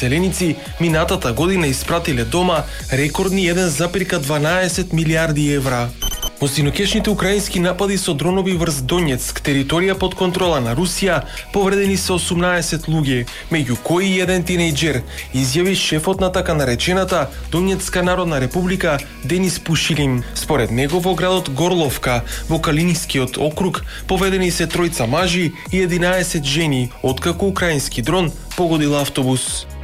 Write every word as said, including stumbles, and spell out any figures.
Селеници минатата година испратиле дома рекордни еден запирка дванаесет милиарди евра. Во синокешните украински напади со дронови врз Донецк, територија под контрола на Русија, повредени се осумнаесет луѓе, меѓу кои и еден тинејџер, изјави шефот на така наречената Донецка народна република Денис Пушилин. Според него во градот Горловка, во Калинискиот округ, повредени се тројца мажи и единаесет жени, откако украински дрон погодил автобус.